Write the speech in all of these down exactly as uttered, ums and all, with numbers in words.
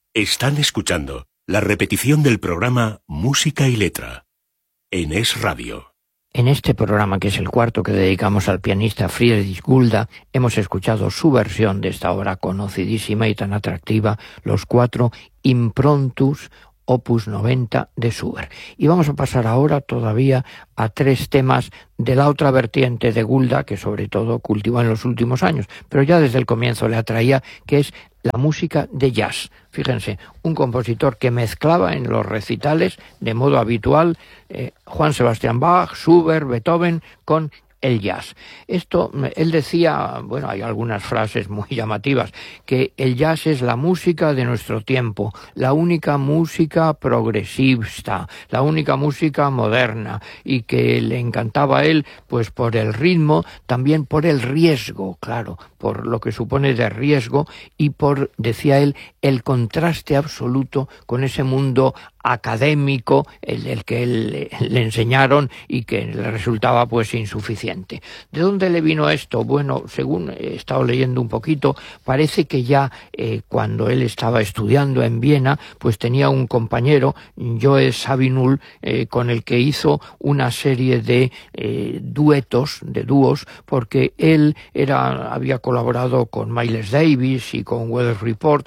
Están escuchando la repetición del programa Música y Letra en Es Radio. En este programa, que es el cuarto que dedicamos al pianista Friedrich Gulda, hemos escuchado su versión de esta obra conocidísima y tan atractiva, los cuatro Improntus, opus noventa de Schubert. Y vamos a pasar ahora todavía a tres temas de la otra vertiente de Gulda, que sobre todo cultivó en los últimos años, pero ya desde el comienzo le atraía, que es la música de jazz. Fíjense, un compositor que mezclaba en los recitales de modo habitual eh, Juan Sebastián Bach, Schubert, Beethoven con el jazz. Esto, él decía, bueno, hay algunas frases muy llamativas, que el jazz es la música de nuestro tiempo, la única música progresista, la única música moderna, y que le encantaba a él, pues por el ritmo, también por el riesgo, claro, por lo que supone de riesgo, y por, decía él, el contraste absoluto con ese mundo académico, el, el que él, le enseñaron y que le resultaba pues insuficiente. ¿De dónde le vino esto? Bueno, según he estado leyendo un poquito, parece que ya eh, cuando él estaba estudiando en Viena, pues tenía un compañero, Joe Zawinul, eh, con el que hizo una serie de eh, duetos, de dúos, porque él era, había colaborado con Miles Davis y con Weather Report,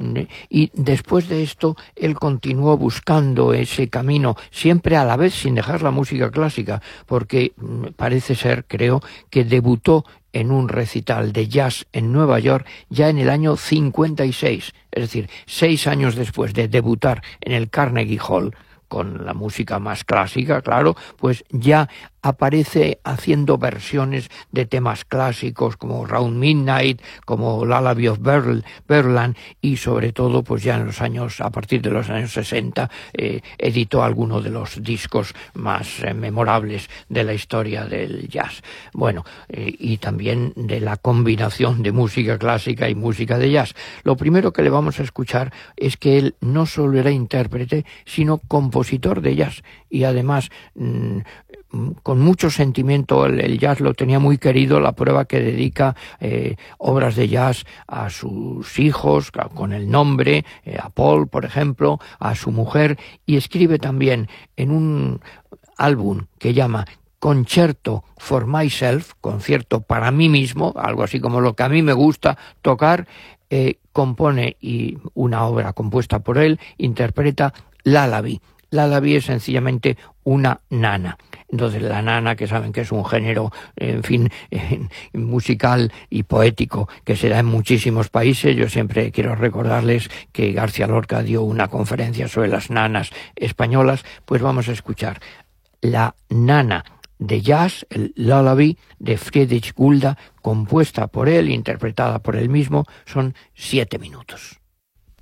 y después de esto él continuó buscando buscando ese camino, siempre a la vez sin dejar la música clásica, porque parece ser, creo, que debutó en un recital de jazz en Nueva York ya en el año cincuenta y seis, es decir, seis años después de debutar en el Carnegie Hall, con la música más clásica, claro, pues ya aparece haciendo versiones de temas clásicos como Round Midnight, como Lullaby of Berl, Berland, y sobre todo, pues ya en los años, a partir de los años sesenta, eh, editó algunos de los discos más eh, memorables de la historia del jazz. Bueno, eh, y también de la combinación de música clásica y música de jazz. Lo primero que le vamos a escuchar es que él no solo era intérprete, sino compositor de jazz, y además mmm, con mucho sentimiento. El, el jazz lo tenía muy querido, la prueba que dedica eh, obras de jazz a sus hijos, con el nombre, eh, a Paul, por ejemplo, a su mujer, y escribe también en un álbum que llama Concerto for Myself, concierto para mí mismo, algo así como lo que a mí me gusta tocar, eh, compone y una obra compuesta por él, interpreta Lullaby. Lullaby es sencillamente una nana. Entonces la nana, que saben que es un género, en fin, eh, musical y poético que se da en muchísimos países. Yo siempre quiero recordarles que García Lorca dio una conferencia sobre las nanas españolas. Pues vamos a escuchar la nana de jazz, el Lullaby de Friedrich Gulda, compuesta por él, interpretada por él mismo. Son siete minutos.